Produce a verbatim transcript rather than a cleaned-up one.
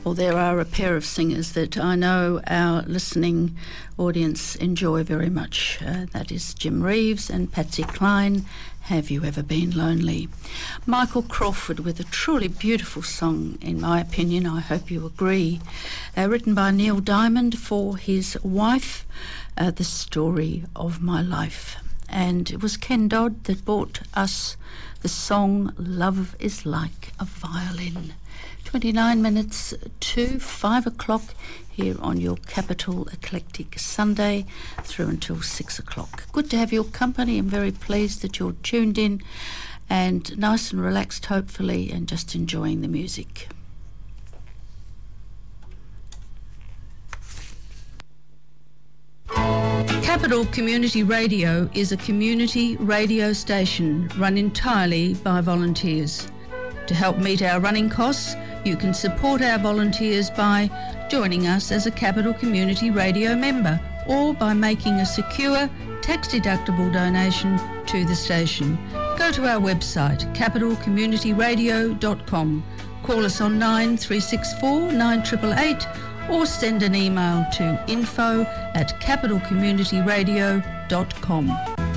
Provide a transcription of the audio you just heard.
Well, there are a pair of singers that I know our listening audience enjoy very much. Uh, that is Jim Reeves and Patsy Cline, Have You Ever Been Lonely? Michael Crawford with a truly beautiful song, in my opinion, I hope you agree, uh, written by Neil Diamond for his wife, uh, The Story of My Life. And it was Ken Dodd that brought us the song Love is Like a Violin. twenty-nine minutes to five o'clock here on your Capital Eclectic Sunday through until six o'clock. Good to have your company. I'm very pleased that you're tuned in and nice and relaxed, hopefully, and just enjoying the music. Capital Community Radio is a community radio station run entirely by volunteers. To help meet our running costs, you can support our volunteers by joining us as a Capital Community Radio member or by making a secure, tax-deductible donation to the station. Go to our website, capital community radio dot com. Call us on nine three six four nine eight eight eight or send an email to info at capital community radio dot com.